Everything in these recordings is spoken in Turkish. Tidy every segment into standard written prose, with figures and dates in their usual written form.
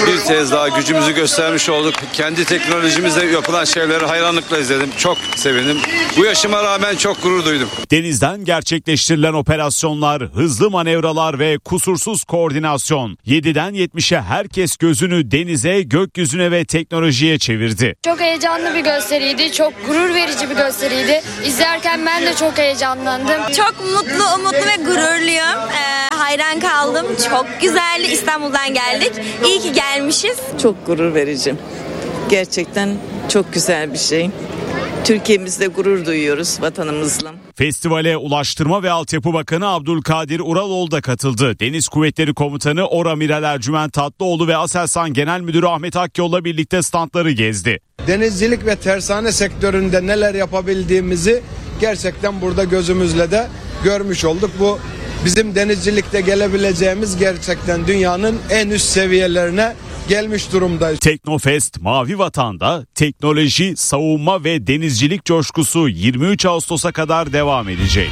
bir kez daha gücümüzü göstermiş olduk. Kendi teknolojimizle yapılan şeyleri hayranlıkla izledim. Çok sevindim. Bu yaşıma rağmen çok gurur duydum. Denizden gerçekleştirilen operasyonlar, hızlı manevralar ve kusursuz koordinasyon. 7'den 70'e herkes gözünü denize, gökyüzüne ve teknolojiye çevirdi. Çok heyecanlı bir gösteriydi. Çok gurur verici bir gösteriydi. İzlerken ben de çok heyecanlandım. Çok mutlu, umutlu ve gururluyum. Hayran kaldım. Çok güzeldi. İstanbul'dan geldik. İyi ki gelmişiz. Çok gurur verici. Gerçekten çok güzel bir şey. Türkiye'mizde gurur duyuyoruz vatanımızla. Festivale Ulaştırma ve Altyapı Bakanı Abdülkadir Uraloğlu da katıldı. Deniz Kuvvetleri Komutanı Oramiral Ercüment Tatlıoğlu ve Aselsan Genel Müdürü Ahmet Akyol'la birlikte standları gezdi. Denizcilik ve tersane sektöründe neler yapabildiğimizi gerçekten burada gözümüzle de görmüş olduk. Bu bizim denizcilikte gelebileceğimiz gerçekten dünyanın en üst seviyelerine gelmiş durumdayız. Teknofest Mavi Vatan'da teknoloji, savunma ve denizcilik coşkusu 23 Ağustos'a kadar devam edecek.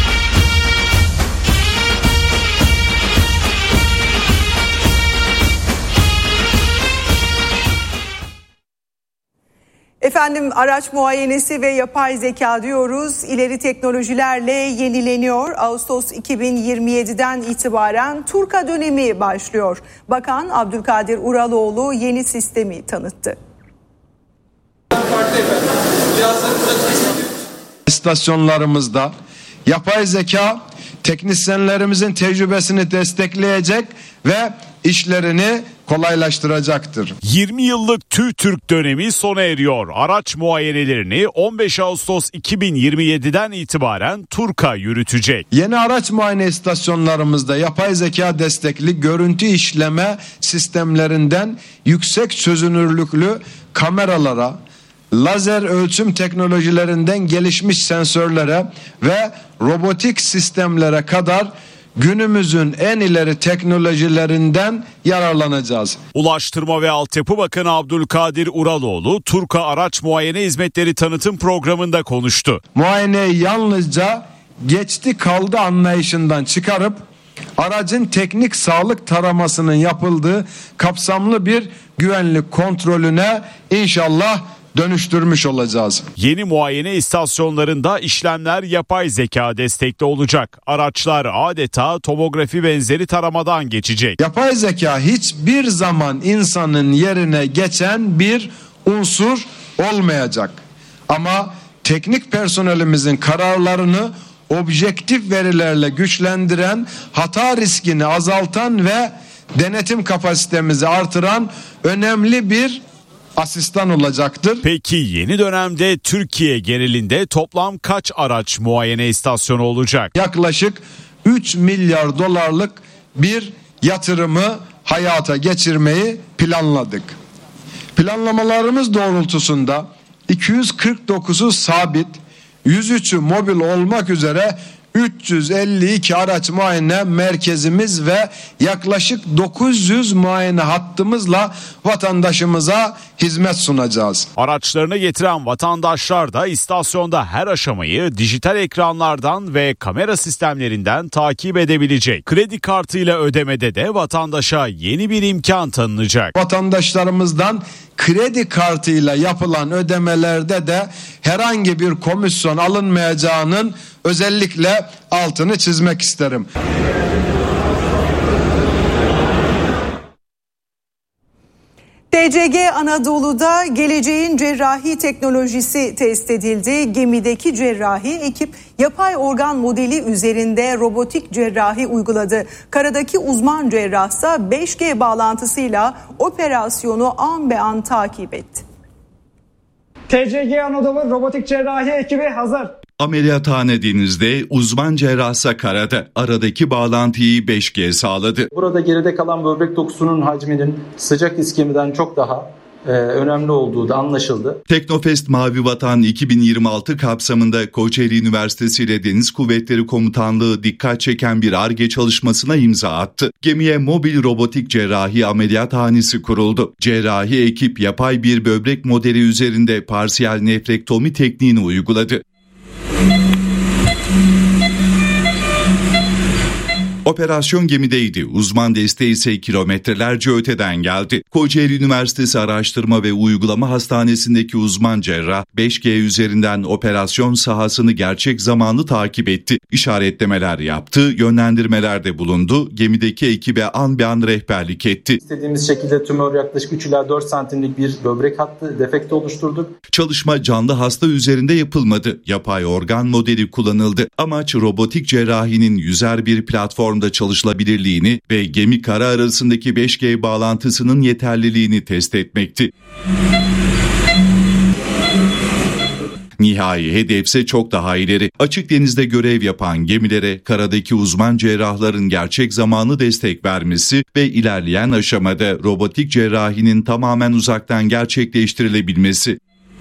Efendim araç muayenesi ve yapay zeka diyoruz. İleri teknolojilerle yenileniyor. Ağustos 2027'den itibaren Turka dönemi başlıyor. Bakan Abdülkadir Uraloğlu yeni sistemi tanıttı. İstasyonlarımızda yapay zeka teknisyenlerimizin tecrübesini destekleyecek ve işlerini kolaylaştıracaktır. 20 yıllık TÜRK dönemi sona eriyor. Araç muayenelerini 15 Ağustos 2027'den itibaren Turka yürütecek. Yeni araç muayene istasyonlarımızda yapay zeka destekli görüntü işleme sistemlerinden yüksek çözünürlüklü kameralara, lazer ölçüm teknolojilerinden gelişmiş sensörlere ve robotik sistemlere kadar günümüzün en ileri teknolojilerinden yararlanacağız. Ulaştırma ve Altyapı Bakanı Abdülkadir Uraloğlu, Turka Araç Muayene Hizmetleri Tanıtım Programı'nda konuştu. Muayeneyi yalnızca geçti kaldı anlayışından çıkarıp aracın teknik sağlık taramasının yapıldığı kapsamlı bir güvenlik kontrolüne inşallah dönüştürmüş olacağız. Yeni muayene istasyonlarında işlemler yapay zeka destekli olacak. Araçlar adeta tomografi benzeri taramadan geçecek. Yapay zeka hiçbir zaman insanın yerine geçen bir unsur olmayacak. Ama teknik personelimizin kararlarını objektif verilerle güçlendiren, hata riskini azaltan ve denetim kapasitemizi artıran önemli bir asistan olacaktır. Peki yeni dönemde Türkiye genelinde toplam kaç araç muayene istasyonu olacak? Yaklaşık 3 milyar dolarlık bir yatırımı hayata geçirmeyi planladık. Planlamalarımız doğrultusunda 249'u sabit, 103'ü mobil olmak üzere 352 araç muayene merkezimiz ve yaklaşık 900 muayene hattımızla vatandaşımıza hizmet sunacağız. Araçlarını getiren vatandaşlar da istasyonda her aşamayı dijital ekranlardan ve kamera sistemlerinden takip edebilecek. Kredi kartıyla ödemede de vatandaşa yeni bir imkan tanınacak. Vatandaşlarımızdan kredi kartıyla yapılan ödemelerde de herhangi bir komisyon alınmayacağının özellikle altını çizmek isterim. TCG Anadolu'da geleceğin cerrahi teknolojisi test edildi. Gemideki cerrahi ekip yapay organ modeli üzerinde robotik cerrahi uyguladı. Karadaki uzman cerrahsa 5G bağlantısıyla operasyonu an be an takip etti. TCG Anadolu robotik cerrahi ekibi hazır. Ameliyathane denizde, uzman cerrahsa karada. Aradaki bağlantıyı 5G sağladı. Burada geride kalan böbrek dokusunun hacminin sıcak iskemiden çok daha önemli olduğu da anlaşıldı. Teknofest Mavi Vatan 2026 kapsamında Kocaeli Üniversitesi ile Deniz Kuvvetleri Komutanlığı dikkat çeken bir Ar-Ge çalışmasına imza attı. Gemiye mobil robotik cerrahi ameliyathanesi kuruldu. Cerrahi ekip yapay bir böbrek modeli üzerinde parsiyel nefrektomi tekniğini uyguladı. Operasyon gemideydi. Uzman desteği ise kilometrelerce öteden geldi. Kocaeli Üniversitesi Araştırma ve Uygulama Hastanesi'ndeki uzman cerrah 5G üzerinden operasyon sahasını gerçek zamanlı takip etti. İşaretlemeler yaptı, yönlendirmelerde bulundu. Gemideki ekibe an be an rehberlik etti. İstediğimiz şekilde tümör yaklaşık 3 ila 4 santimlik bir böbrek hattı defekti oluşturduk. Çalışma canlı hasta üzerinde yapılmadı. Yapay organ modeli kullanıldı. Amaç robotik cerrahinin yüzer bir platformda çalışılabilirliğini ve gemi kara arasındaki 5G bağlantısının yeterliliğini test etmekti. Nihai hedefse çok daha ileri. Açık denizde görev yapan gemilere karadaki uzman cerrahların gerçek zamanlı destek vermesi ve ilerleyen aşamada robotik cerrahinin tamamen uzaktan gerçekleştirilebilmesi.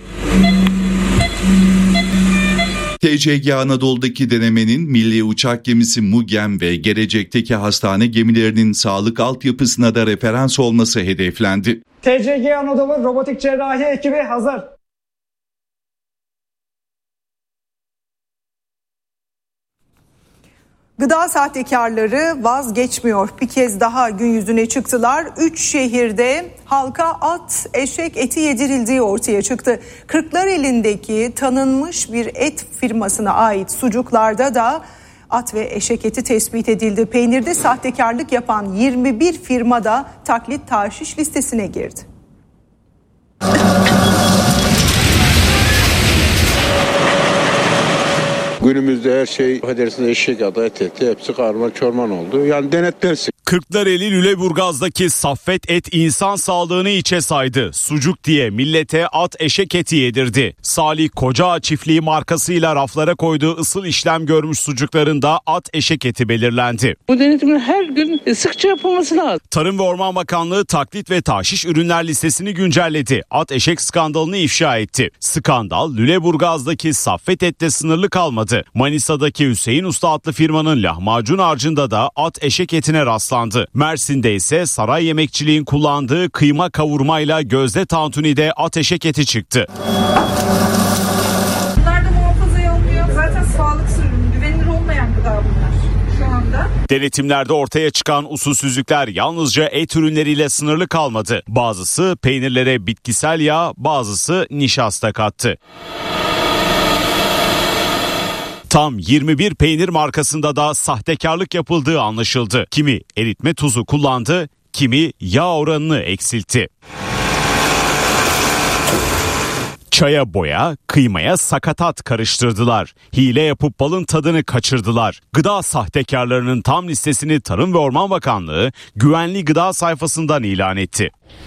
TCG Anadolu'daki denemenin milli uçak gemisi MUGEM ve gelecekteki hastane gemilerinin sağlık altyapısına da referans olması hedeflendi. TCG Anadolu robotik cerrahi ekibi hazır. Gıda sahtekarları vazgeçmiyor. Bir kez daha gün yüzüne çıktılar. 3 şehirde halka at, eşek eti yedirildiği ortaya çıktı. Kırklareli'ndeki tanınmış bir et firmasına ait sucuklarda da at ve eşek eti tespit edildi. Peynirde sahtekarlık yapan 21 firma da taklit taşiş listesine girdi. Günümüzde her şey affedersiniz eşek adı eti hepsi karman çorman oldu. Yani denetlensin. Kırklareli Lüleburgaz'daki Saffet Et insan sağlığını içe saydı. Sucuk diye millete at eşek eti yedirdi. Salih Kocaağ çiftliği markasıyla raflara koyduğu ısıl işlem görmüş sucuklarında at eşek eti belirlendi. Bu denetimin her gün sıkça yapılması lazım. Tarım ve Orman Bakanlığı taklit ve taşiş ürünler listesini güncelledi. At eşek skandalını ifşa etti. Skandal Lüleburgaz'daki Saffet Et'te sınırlı kalmadı. Manisa'daki Hüseyin Usta adlı firmanın lahmacun harcında da at eşek etine rastlandı. Mersin'de ise saray yemekçiliğin kullandığı kıyma kavurmayla gözde tantunide at eşek eti çıktı. Bunlar da muhafaza olmuyor. Zaten sağlıksız ürün, güvenilir olmayan gıda bunlar şu anda. Denetimlerde ortaya çıkan usulsüzlükler yalnızca et ürünleriyle sınırlı kalmadı. Bazısı peynirlere bitkisel yağ, bazısı nişasta kattı. Tam 21 peynir markasında da sahtekarlık yapıldığı anlaşıldı. Kimi eritme tuzu kullandı, kimi yağ oranını eksiltti. Çaya boya, kıymaya sakatat karıştırdılar. Hile yapıp balın tadını kaçırdılar. Gıda sahtekarlarının tam listesini Tarım ve Orman Bakanlığı güvenli gıda sayfasından ilan etti.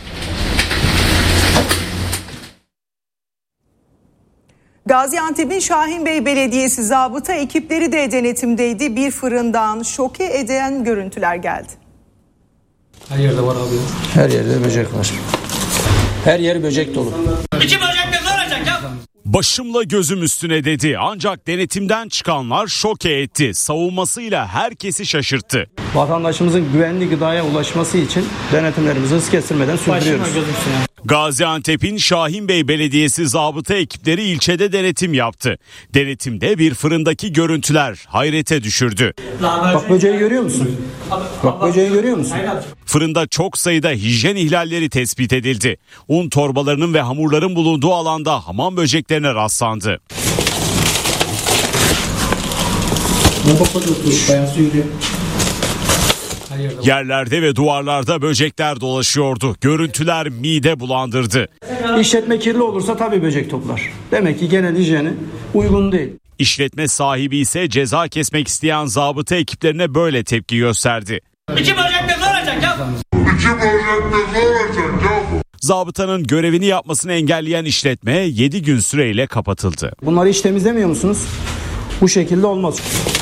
Gaziantep'in Şahinbey Belediyesi zabıta ekipleri de denetimdeydi. Bir fırından şoke eden görüntüler geldi. Her yerde var abi. Her yerde böcek var. Her yer böcek dolu. İki böcek ne olacak ya? Başımla gözüm üstüne dedi. Ancak denetimden çıkanlar şoke etti. Savunmasıyla herkesi şaşırttı. Vatandaşımızın güvenli gıdaya ulaşması için denetimlerimizi hız kestirmeden sürdürüyoruz. Gaziantep'in Şahinbey Belediyesi zabıta ekipleri ilçede denetim yaptı. Denetimde bir fırındaki görüntüler hayrete düşürdü. Bak böceği görüyor musun? Bak böceği görüyor musun? Fırında çok sayıda hijyen ihlalleri tespit edildi. Un torbalarının ve hamurların bulunduğu alanda hamam böceklerine rastlandı. Yerlerde ve duvarlarda böcekler dolaşıyordu. Görüntüler mide bulandırdı. İşletme kirli olursa tabii böcek toplar. Demek ki genel hijyeni uygun değil. İşletme sahibi ise ceza kesmek isteyen zabıta ekiplerine böyle tepki gösterdi. İki böcek ne olacak ya? Zabıtanın görevini yapmasını engelleyen işletme 7 gün süreyle kapatıldı. Bunları hiç temizlemiyor musunuz? Bu şekilde olmaz.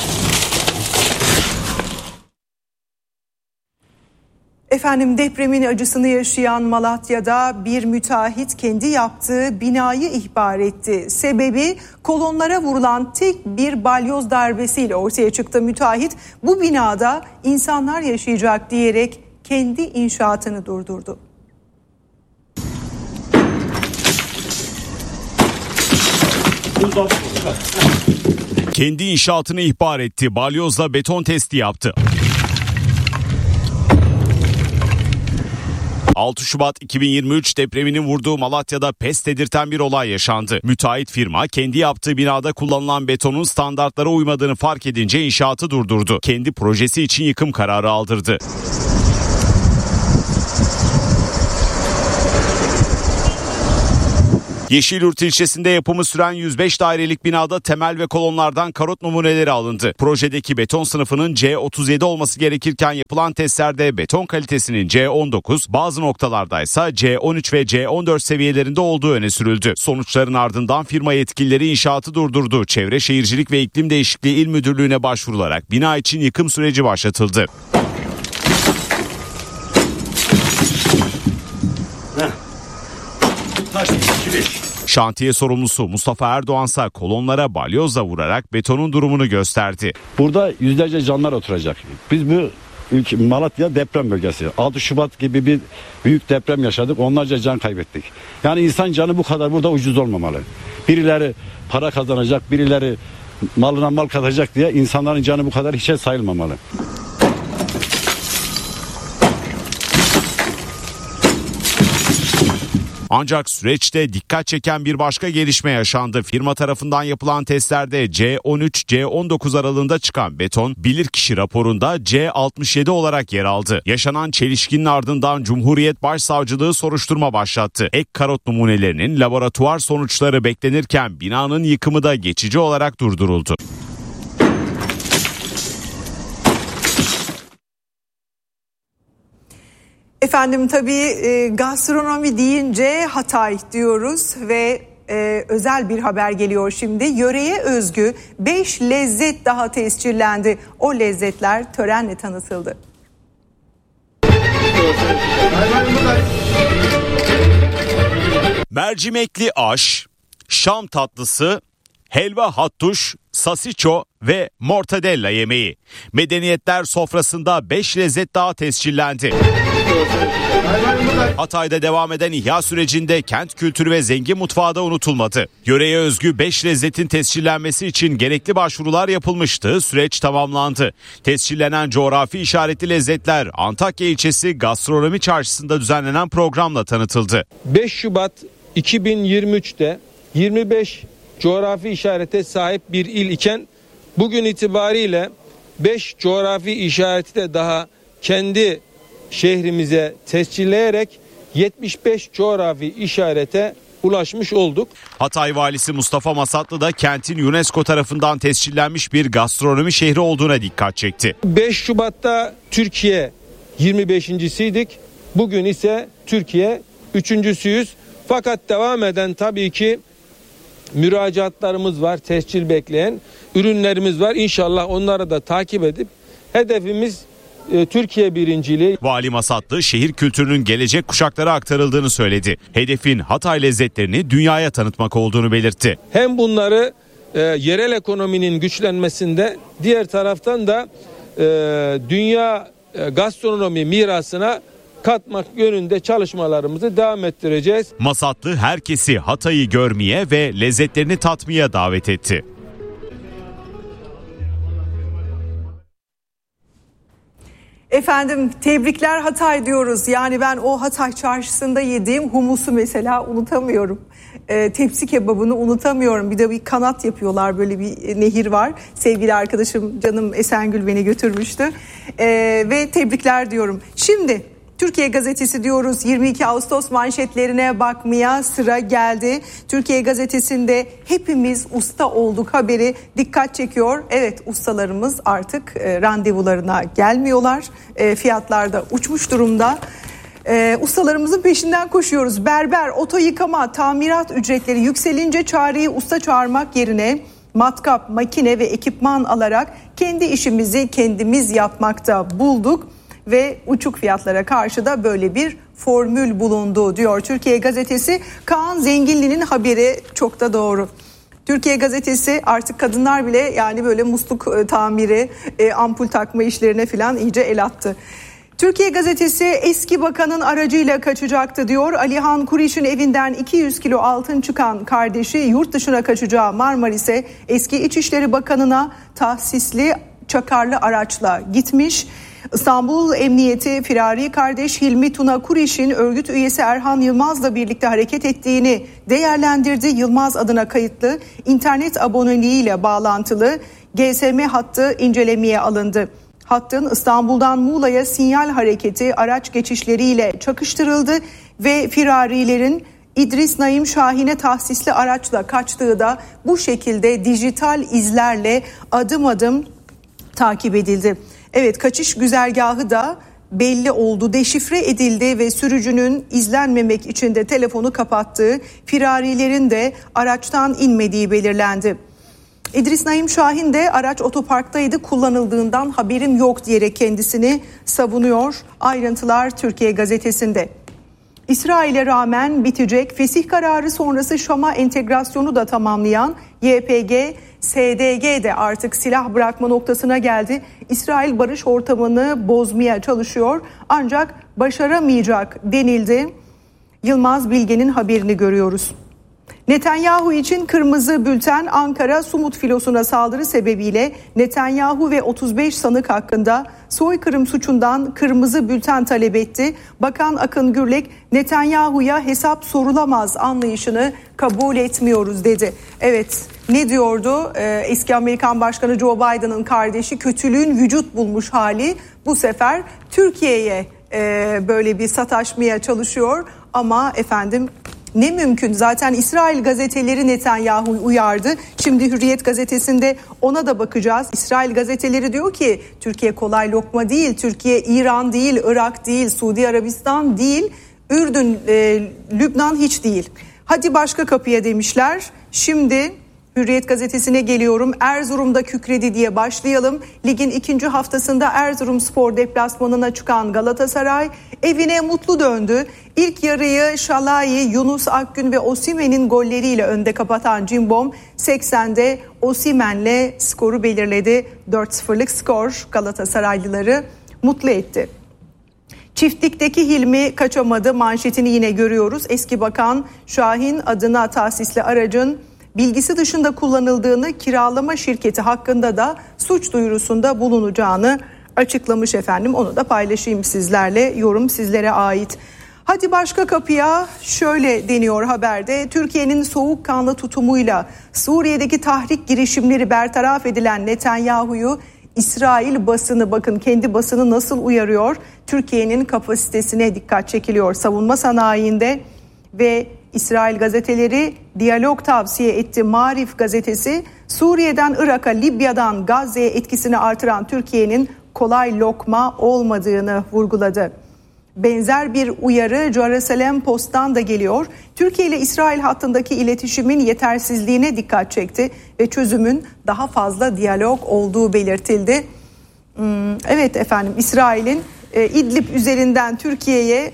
Efendim, depremin acısını yaşayan Malatya'da bir müteahhit kendi yaptığı binayı ihbar etti. Sebebi kolonlara vurulan tek bir balyoz darbesiyle ortaya çıktı. Müteahhit bu binada insanlar yaşayacak diyerek kendi inşaatını durdurdu. Kendi inşaatını ihbar etti. Balyozla beton testi yaptı. 6 Şubat 2023 depreminin vurduğu Malatya'da pes dedirten bir olay yaşandı. Müteahhit firma kendi yaptığı binada kullanılan betonun standartlara uymadığını fark edince inşaatı durdurdu. Kendi projesi için yıkım kararı aldırdı. Yeşilyurt ilçesinde yapımı süren 105 dairelik binada temel ve kolonlardan karot numuneleri alındı. Projedeki beton sınıfının C37 olması gerekirken yapılan testlerde beton kalitesinin C19, bazı noktalardaysa C13 ve C14 seviyelerinde olduğu öne sürüldü. Sonuçların ardından firma yetkilileri inşaatı durdurdu. Çevre Şehircilik ve İklim Değişikliği İl Müdürlüğü'ne başvurularak bina için yıkım süreci başlatıldı. Şantiye sorumlusu Mustafa Erdoğansa kolonlara balyozla vurarak betonun durumunu gösterdi. Burada yüzlerce canlar oturacak. Biz bu ülke Malatya deprem bölgesi. 6 Şubat gibi bir büyük deprem yaşadık. Onlarca can kaybettik. Yani insan canı bu kadar burada ucuz olmamalı. Birileri para kazanacak, birileri malına mal katacak diye insanların canı bu kadar hiçe sayılmamalı. Ancak süreçte dikkat çeken bir başka gelişme yaşandı. Firma tarafından yapılan testlerde C13-C19 aralığında çıkan beton bilirkişi raporunda C67 olarak yer aldı. Yaşanan çelişkinin ardından Cumhuriyet Başsavcılığı soruşturma başlattı. Ek karot numunelerinin laboratuvar sonuçları beklenirken binanın yıkımı da geçici olarak durduruldu. Efendim tabii gastronomi deyince Hatay diyoruz ve özel bir haber geliyor şimdi. Yöreye özgü 5 lezzet daha tescillendi. O lezzetler törenle tanıtıldı. Mercimekli aş, Şam tatlısı, helva hattuş, sasiço ve mortadella yemeği. Medeniyetler sofrasında 5 lezzet daha tescillendi. Hatay'da devam eden ihya sürecinde kent kültürü ve zengin mutfağı da unutulmadı. Yöreye özgü 5 lezzetin tescillenmesi için gerekli başvurular yapılmıştı. Süreç tamamlandı. Tescillenen coğrafi işaretli lezzetler Antakya ilçesi Gastronomi Çarşısı'nda düzenlenen programla tanıtıldı. 5 Şubat 2023'te 25 coğrafi işarete sahip bir il iken bugün itibariyle 5 coğrafi işareti de daha kendi şehrimize tescilleyerek 75 coğrafi işarete ulaşmış olduk. Hatay valisi Mustafa Masatlı da kentin UNESCO tarafından tescillenmiş bir gastronomi şehri olduğuna dikkat çekti. 5 Şubat'ta Türkiye 25.siydik. Bugün ise Türkiye 3.süyüz. Fakat devam eden tabii ki müracaatlarımız var, tescil bekleyen ürünlerimiz var. İnşallah onları da takip edip hedefimiz Türkiye birinciliği. Vali Masatlı şehir kültürünün gelecek kuşaklara aktarıldığını söyledi. Hedefin Hatay lezzetlerini dünyaya tanıtmak olduğunu belirtti. Hem bunları yerel ekonominin güçlenmesinde, diğer taraftan da dünya gastronomi mirasına katmak yönünde çalışmalarımızı devam ettireceğiz. Masatlı herkesi Hatay'ı görmeye ve lezzetlerini tatmaya davet etti. Efendim tebrikler Hatay diyoruz. Yani ben o Hatay çarşısında yediğim humusu mesela unutamıyorum. Tepsi kebabını unutamıyorum. Bir de bir kanat yapıyorlar, böyle bir nehir var. Sevgili arkadaşım canım Esengül beni götürmüştü. Ve tebrikler diyorum. Şimdi Türkiye Gazetesi diyoruz, 22 Ağustos manşetlerine bakmaya sıra geldi. Türkiye Gazetesi'nde hepimiz usta olduk haberi dikkat çekiyor. Evet, ustalarımız artık randevularına gelmiyorlar. Fiyatlar da uçmuş durumda. Ustalarımızın peşinden koşuyoruz. Berber, oto yıkama, tamirat ücretleri yükselince çareyi usta çağırmak yerine matkap, makine ve ekipman alarak kendi işimizi kendimiz yapmakta bulduk. Ve uçuk fiyatlara karşı da böyle bir formül bulundu diyor Türkiye Gazetesi. Kaan Zenginli'nin haberi çok da doğru. Türkiye Gazetesi artık kadınlar bile yani böyle musluk tamiri, ampul takma işlerine falan iyice el attı. Türkiye Gazetesi eski bakanın aracıyla kaçacaktı diyor. Alihan Kuriş'in evinden 200 kilo altın çıkan kardeşi yurt dışına kaçacağı Marmaris'e eski İçişleri Bakanı'na tahsisli çakarlı araçla gitmiş. İstanbul Emniyeti firari kardeş Hilmi Tuna Kuriş'in örgüt üyesi Erhan Yılmaz'la birlikte hareket ettiğini değerlendirdi. Yılmaz adına kayıtlı internet aboneliğiyle bağlantılı GSM hattı incelemeye alındı. Hattın İstanbul'dan Muğla'ya sinyal hareketi araç geçişleriyle çakıştırıldı ve firarilerin İdris Naim Şahin'e tahsisli araçla kaçtığı da bu şekilde dijital izlerle adım adım takip edildi. Evet, kaçış güzergahı da belli oldu, deşifre edildi ve sürücünün izlenmemek için de telefonu kapattığı, firarilerin de araçtan inmediği belirlendi. İdris Naim Şahin de araç otoparktaydı, kullanıldığından haberim yok diyerek kendisini savunuyor. Ayrıntılar Türkiye Gazetesi'nde. İsrail'e rağmen bitecek fesih kararı sonrası Şam'a entegrasyonu da tamamlayan YPG, SDG de artık silah bırakma noktasına geldi. İsrail barış ortamını bozmaya çalışıyor ancak başaramayacak denildi. Yılmaz Bilge'nin haberini görüyoruz. Netanyahu için kırmızı bülten. Ankara Sumut filosuna saldırı sebebiyle Netanyahu ve 35 sanık hakkında soykırım suçundan kırmızı bülten talep etti. Bakan Akın Gürlek, Netanyahu'ya hesap sorulamaz anlayışını kabul etmiyoruz dedi. Evet, ne diyordu? Eski Amerikan Başkanı Joe Biden'ın kardeşi, kötülüğün vücut bulmuş hali bu sefer Türkiye'ye böyle bir sataşmaya çalışıyor ama efendim ne mümkün, zaten İsrail gazeteleri Netanyahu'yu uyardı. Şimdi Hürriyet gazetesinde ona da bakacağız. İsrail gazeteleri diyor ki Türkiye kolay lokma değil. Türkiye İran değil, Irak değil, Suudi Arabistan değil, Ürdün, Lübnan hiç değil. Hadi başka kapıya demişler. Şimdi Hürriyet gazetesine geliyorum. Erzurum'da kükredi diye başlayalım. Ligin ikinci haftasında Erzurumspor deplasmanına çıkan Galatasaray evine mutlu döndü. İlk yarıyı Şalai, Yunus Akgün ve Osimhen'in golleriyle önde kapatan Cimbom 80'de Osimhen'le skoru belirledi. 4-0'lık skor Galatasaraylıları mutlu etti. Çiftlikteki Hilmi kaçamadı manşetini yine görüyoruz. Eski Bakan Şahin adına tahsisli aracın bilgisi dışında kullanıldığını, kiralama şirketi hakkında da suç duyurusunda bulunacağını açıklamış efendim. Onu da paylaşayım sizlerle. Yorum sizlere ait. Hadi başka kapıya, şöyle deniyor haberde. Türkiye'nin soğukkanlı tutumuyla Suriye'deki tahrik girişimleri bertaraf edilen Netanyahu'yu İsrail basını, bakın kendi basını nasıl uyarıyor. Türkiye'nin kapasitesine dikkat çekiliyor savunma sanayinde ve İsrail gazeteleri diyalog tavsiye etti. Marif gazetesi Suriye'den Irak'a, Libya'dan Gazze'ye etkisini artıran Türkiye'nin kolay lokma olmadığını vurguladı. Benzer bir uyarı Jerusalem Post'tan da geliyor. Türkiye ile İsrail hattındaki iletişimin yetersizliğine dikkat çekti ve çözümün daha fazla diyalog olduğu belirtildi. Evet efendim, İsrail'in İdlib üzerinden Türkiye'ye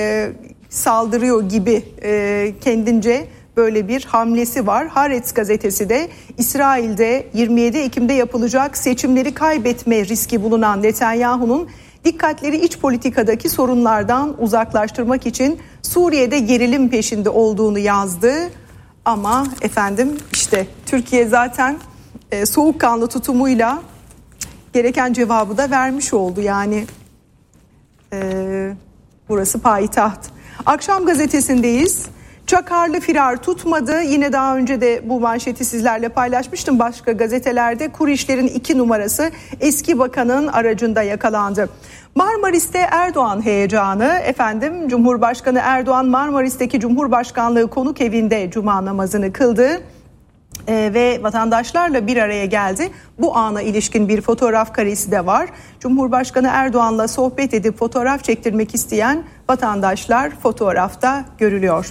saldırıyor gibi kendince böyle bir hamlesi var. Haaretz gazetesi de İsrail'de 27 Ekim'de yapılacak seçimleri kaybetme riski bulunan Netanyahu'nun dikkatleri iç politikadaki sorunlardan uzaklaştırmak için Suriye'de gerilim peşinde olduğunu yazdı. Ama efendim işte Türkiye zaten soğukkanlı tutumuyla gereken cevabı da vermiş oldu. Yani burası payitaht. Akşam gazetesindeyiz. Çakarlı firar tutmadı. Yine daha önce de bu manşeti sizlerle paylaşmıştım. Başka gazetelerde Kurişlerin 2 numarası eski bakanın aracında yakalandı. Marmaris'te Erdoğan heyecanı. Efendim Cumhurbaşkanı Erdoğan Marmaris'teki Cumhurbaşkanlığı konuk evinde cuma namazını kıldı. Ve vatandaşlarla bir araya geldi. Bu ana ilişkin bir fotoğraf karesi de var. Cumhurbaşkanı Erdoğan'la sohbet edip fotoğraf çektirmek isteyen vatandaşlar fotoğrafta görülüyor.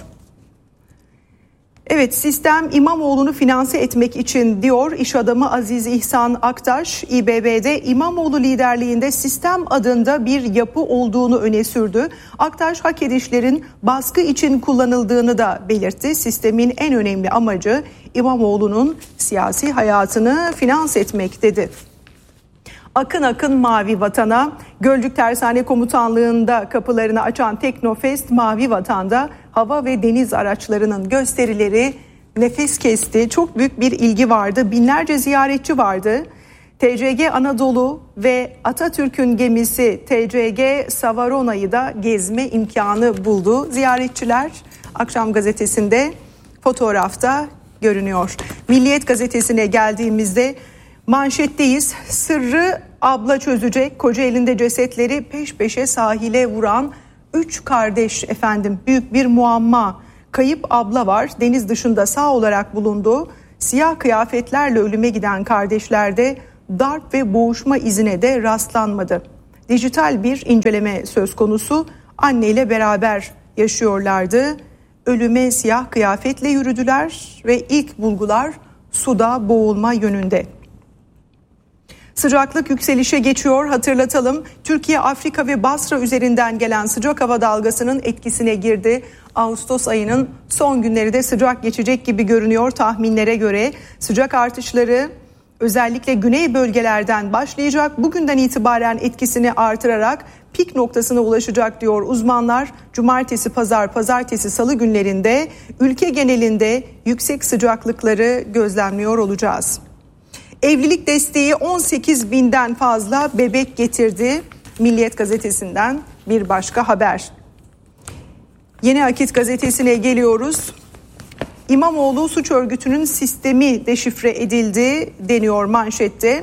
Evet, sistem İmamoğlu'nu finanse etmek için diyor iş adamı Aziz İhsan Aktaş. İBB'de İmamoğlu liderliğinde sistem adında bir yapı olduğunu öne sürdü. Aktaş hak edişlerin baskı için kullanıldığını da belirtti. Sistemin en önemli amacı İmamoğlu'nun siyasi hayatını finanse etmek dedi. Akın akın Mavi Vatan'a, Gölcük Tersane Komutanlığı'nda kapılarını açan Teknofest Mavi Vatan'da hava ve deniz araçlarının gösterileri nefes kesti. Çok büyük bir ilgi vardı. Binlerce ziyaretçi vardı. TCG Anadolu ve Atatürk'ün gemisi TCG Savarona'yı da gezme imkanı buldu. Ziyaretçiler Akşam Gazetesi'nde fotoğrafta görünüyor. Milliyet Gazetesi'ne geldiğimizde manşetteyiz. Sırrı abla çözecek. Kocaeli'nde cesetleri peş peşe sahile vuran 3 kardeş efendim. Büyük bir muamma. Kayıp abla var. Deniz dışında sağ olarak bulundu. Siyah kıyafetlerle ölüme giden kardeşlerde darp ve boğuşma izine de rastlanmadı. Dijital bir inceleme söz konusu. Anneyle beraber yaşıyorlardı. Ölüme siyah kıyafetle yürüdüler ve ilk bulgular suda boğulma yönünde. Sıcaklık yükselişe geçiyor, hatırlatalım. Türkiye, Afrika ve Basra üzerinden gelen sıcak hava dalgasının etkisine girdi. Ağustos ayının son günleri de sıcak geçecek gibi görünüyor tahminlere göre. Sıcak artışları özellikle güney bölgelerden başlayacak. Bugünden itibaren etkisini artırarak pik noktasına ulaşacak diyor uzmanlar. Cumartesi, pazar, pazartesi, salı günlerinde ülke genelinde yüksek sıcaklıkları gözlemliyor olacağız. Evlilik desteği 18 binden fazla bebek getirdi. Milliyet Gazetesi'nden bir başka haber. Yeni Akit Gazetesi'ne geliyoruz. İmamoğlu suç örgütünün sistemi deşifre edildi deniyor manşette.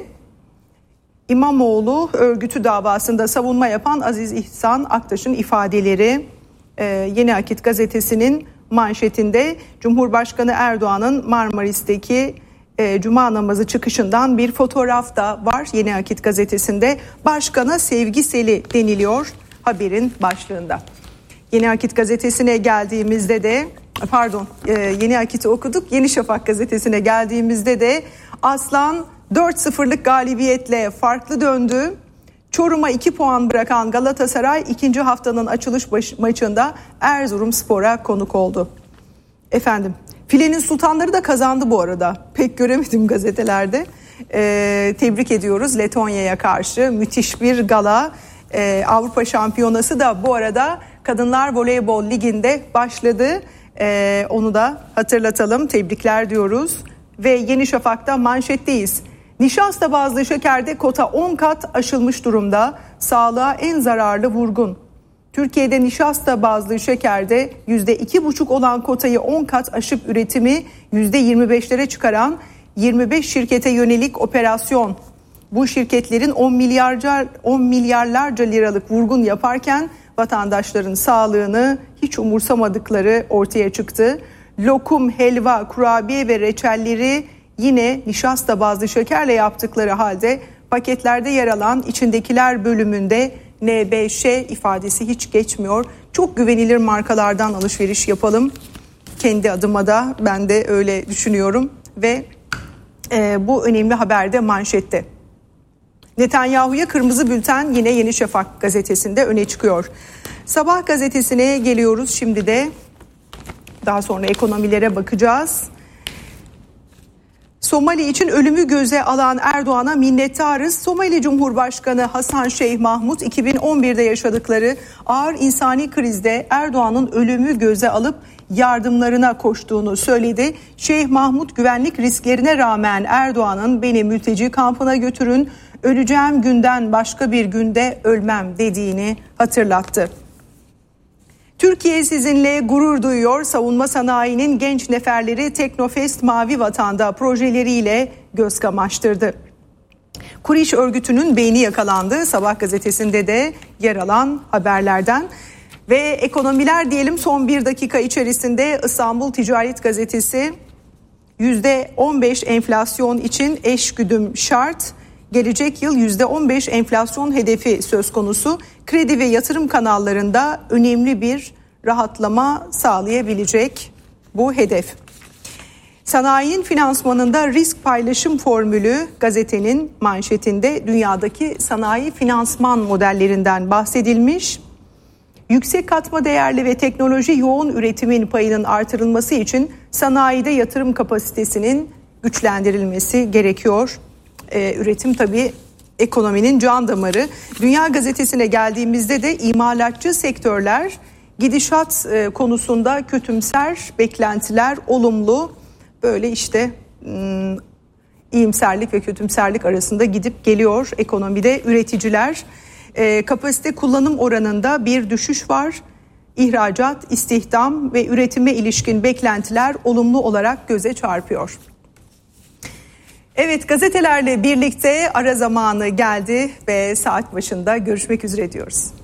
İmamoğlu örgütü davasında savunma yapan Aziz İhsan Aktaş'ın ifadeleri Yeni Akit Gazetesi'nin manşetinde. Cumhurbaşkanı Erdoğan'ın Marmaris'teki Cuma namazı çıkışından bir fotoğraf da var Yeni Akit Gazetesi'nde. Başkana sevgi seli deniliyor haberin başlığında. Yeni Akit Gazetesi'ne geldiğimizde de Yeni Akit'i okuduk. Yeni Şafak Gazetesi'ne geldiğimizde de Aslan 4-0'lık galibiyetle farklı döndü. Çorum'a 2 puan bırakan Galatasaray ikinci haftanın açılış maçında Erzurumspor'a konuk oldu. Efendim, filenin sultanları da kazandı bu arada. Pek göremedim gazetelerde. Tebrik ediyoruz Letonya'ya karşı. Müthiş bir gala. Avrupa Şampiyonası da bu arada Kadınlar Voleybol Ligi'nde başladı. Onu da hatırlatalım. Tebrikler diyoruz. Ve Yeni Şafak'ta manşetteyiz. Nişasta bazlı şekerde kota 10 kat aşılmış durumda. Sağlığa en zararlı vurgun. Türkiye'de nişasta bazlı şekerde %2,5 olan kotayı 10 kat aşıp üretimi %25'lere çıkaran 25 şirkete yönelik operasyon. Bu şirketlerin 10 milyarlarca liralık vurgun yaparken vatandaşların sağlığını hiç umursamadıkları ortaya çıktı. Lokum, helva, kurabiye ve reçelleri yine nişasta bazlı şekerle yaptıkları halde paketlerde yer alan içindekiler bölümünde NBŞ ifadesi hiç geçmiyor. Çok güvenilir markalardan alışveriş yapalım. Kendi adıma da ben de öyle düşünüyorum ve bu önemli haber de manşette. Netanyahu'ya kırmızı bülten yine Yeni Şafak gazetesinde öne çıkıyor. Sabah gazetesine geliyoruz şimdi de. Daha sonra ekonomilere bakacağız. Somali için ölümü göze alan Erdoğan'a minnettarız. Somali Cumhurbaşkanı Hasan Şeyh Mahmut 2011'de yaşadıkları ağır insani krizde Erdoğan'ın ölümü göze alıp yardımlarına koştuğunu söyledi. Şeyh Mahmut güvenlik risklerine rağmen Erdoğan'ın beni mülteci kampına götürün, öleceğim günden başka bir günde ölmem dediğini hatırlattı. Türkiye sizinle gurur duyuyor. Savunma sanayinin genç neferleri Teknofest Mavi Vatan'da projeleriyle göz kamaştırdı. Kuriş örgütünün beyni yakalandı. Sabah gazetesinde de yer alan haberlerden. Ve ekonomiler diyelim son bir dakika içerisinde İstanbul Ticaret Gazetesi %15 enflasyon için eşgüdüm şart. Gelecek yıl %15 enflasyon hedefi söz konusu. Kredi ve yatırım kanallarında önemli bir rahatlama sağlayabilecek bu hedef. Sanayinin finansmanında risk paylaşım formülü gazetenin manşetinde dünyadaki sanayi finansman modellerinden bahsedilmiş. Yüksek katma değerli ve teknoloji yoğun üretimin payının artırılması için sanayide yatırım kapasitesinin güçlendirilmesi gerekiyor. Üretim tabii ekonominin can damarı. Dünya Gazetesi'ne geldiğimizde de imalatçı sektörler gidişat konusunda kötümser, beklentiler olumlu. Böyle işte iyimserlik ve kötümserlik arasında gidip geliyor ekonomide. Üreticiler kapasite kullanım oranında bir düşüş var. İhracat, istihdam ve üretime ilişkin beklentiler olumlu olarak göze çarpıyor. Evet, gazetelerle birlikte ara zamanı geldi ve saat başında görüşmek üzere diyoruz.